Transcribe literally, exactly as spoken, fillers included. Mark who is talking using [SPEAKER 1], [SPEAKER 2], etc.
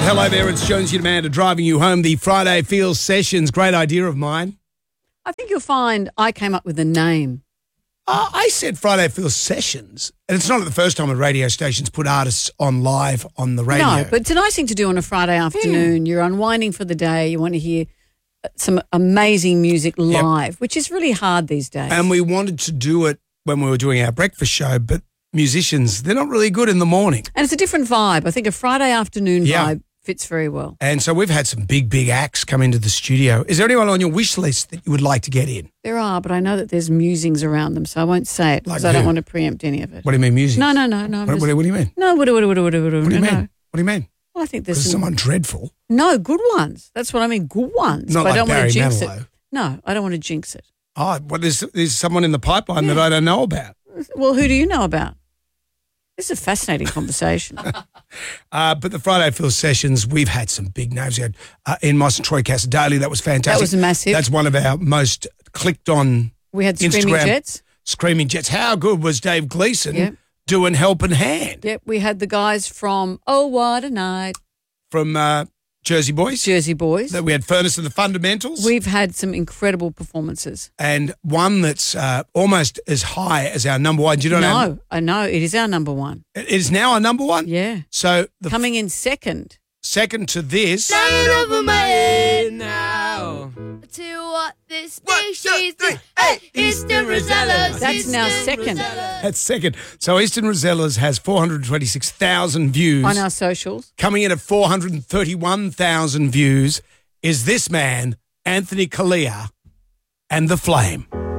[SPEAKER 1] hello there. It's Jonesy and Amanda driving you home. The Friday Feels Sessions, great idea of mine.
[SPEAKER 2] I think you'll find I came up with the name.
[SPEAKER 1] Uh, I said Friday Feels Sessions, and it's not the first time a radio station's put artists on live on the radio.
[SPEAKER 2] No, but it's a nice thing to do on a Friday afternoon. You're unwinding for the day. You want to hear some amazing music live, yep. which is really hard these days.
[SPEAKER 1] And we wanted to do it when we were doing our breakfast show, but musicians, they're not really good in the morning.
[SPEAKER 2] And it's a different vibe. I think a Friday afternoon
[SPEAKER 1] yeah.
[SPEAKER 2] vibe fits very well.
[SPEAKER 1] And so we've had some big, big acts come into the studio. Is there anyone on your wish list that you would like to get in?
[SPEAKER 2] There are, but I know that there's musings around them, so I won't say it because
[SPEAKER 1] like
[SPEAKER 2] I don't
[SPEAKER 1] who?
[SPEAKER 2] want to preempt any of it.
[SPEAKER 1] What do you mean musings?
[SPEAKER 2] No, no, no. no.
[SPEAKER 1] What,
[SPEAKER 2] just,
[SPEAKER 1] what, what do you mean?
[SPEAKER 2] No, what, what, what, what, what, what,
[SPEAKER 1] what do you
[SPEAKER 2] no,
[SPEAKER 1] mean?
[SPEAKER 2] No.
[SPEAKER 1] What do you mean?
[SPEAKER 2] Well, I think there's some,
[SPEAKER 1] someone dreadful.
[SPEAKER 2] No, good ones. That's what I mean, good ones.
[SPEAKER 1] Not
[SPEAKER 2] but
[SPEAKER 1] like
[SPEAKER 2] I don't
[SPEAKER 1] Barry
[SPEAKER 2] want to jinx
[SPEAKER 1] Manilow.
[SPEAKER 2] it. No, I don't want to jinx it.
[SPEAKER 1] Oh, well, there's, there's someone in the pipeline
[SPEAKER 2] Yeah.
[SPEAKER 1] that I don't know about.
[SPEAKER 2] Well, who do you know about? This is a fascinating conversation.
[SPEAKER 1] uh, but the Friday Feels Sessions, we've had some big names. We had uh, Ian Moss and Troy Casadali. That was fantastic.
[SPEAKER 2] That was massive.
[SPEAKER 1] That's one of our most clicked on
[SPEAKER 2] We had
[SPEAKER 1] Instagram.
[SPEAKER 2] Screaming Jets.
[SPEAKER 1] Screaming Jets. How good was Dave Gleason
[SPEAKER 2] Yep.
[SPEAKER 1] doing Helping Hand?
[SPEAKER 2] Yep, we had the guys from Oh What a Night,
[SPEAKER 1] From uh, Jersey Boys.
[SPEAKER 2] Jersey Boys.
[SPEAKER 1] That we had Furnace and the Fundamentals.
[SPEAKER 2] We've had some incredible performances.
[SPEAKER 1] and one that's uh, almost as high as our number one. Do you know
[SPEAKER 2] No,
[SPEAKER 1] what
[SPEAKER 2] I know. It is our number one.
[SPEAKER 1] It is now our number one?
[SPEAKER 2] Yeah.
[SPEAKER 1] So the
[SPEAKER 2] Coming in second.
[SPEAKER 1] second to this.
[SPEAKER 3] over my head now. To what this day she's doing. Hey, Eastern Rosellas.
[SPEAKER 2] That's now second
[SPEAKER 1] That's second. So Eastern Rosellas has four hundred twenty-six thousand views.
[SPEAKER 2] on our socials.
[SPEAKER 1] Coming in at four hundred thirty-one thousand views is this man, Anthony Kalia, and The Flame.